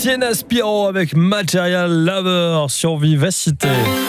Sienna Spiro avec Material Lover sur Vivacité.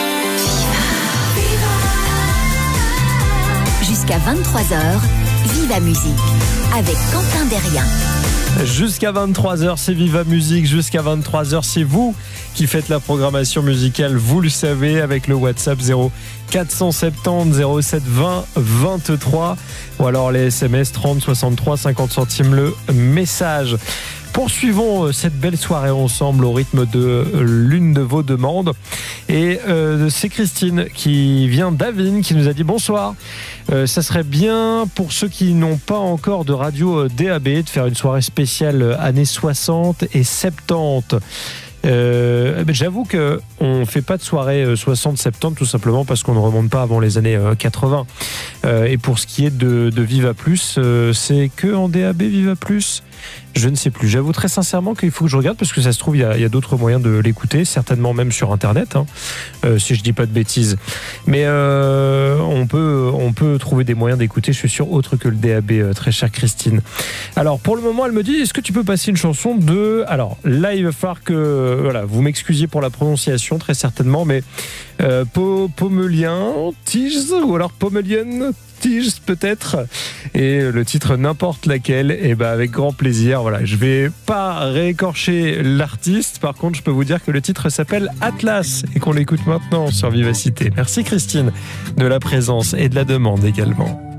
Jusqu'à 23h, Viva Musique avec Quentin Derrien. Jusqu'à 23h, c'est Viva Musique. Jusqu'à 23h, c'est vous qui faites la programmation musicale. Vous le savez, avec le WhatsApp 0470 07 20 23 ou alors les SMS 30 63 50 centimes le message. Poursuivons cette belle soirée ensemble au rythme de l'une de vos demandes. Et c'est Christine qui vient d'Avine qui nous a dit bonsoir. Ça serait bien pour ceux qui n'ont pas encore de radio DAB de faire une soirée spéciale années 60 et 70. J'avoue qu'on ne fait pas de soirée 60-70 tout simplement parce qu'on ne remonte pas avant les années 80. Et pour ce qui est de Viva Plus, c'est que en DAB Viva Plus. Je ne sais plus. J'avoue très sincèrement qu'il faut que je regarde parce que ça se trouve, il y a d'autres moyens de l'écouter, certainement même sur Internet, si je dis pas de bêtises. Mais on peut trouver des moyens d'écouter, je suis sûr, autre que le DAB, très chère Christine. Alors, pour le moment, elle me dit, est-ce que tu peux passer une chanson de... Alors, là, il va falloir que... Voilà, vous m'excusiez pour la prononciation, très certainement, mais Pomelien, Tige, ou alors Pomelienne, Tige peut-être, et le titre n'importe laquelle, et avec grand plaisir. Voilà, je vais pas réécorcher l'artiste, par contre je peux vous dire que le titre s'appelle Atlas et qu'on l'écoute maintenant sur Vivacité. Merci Christine de la présence et de la demande également.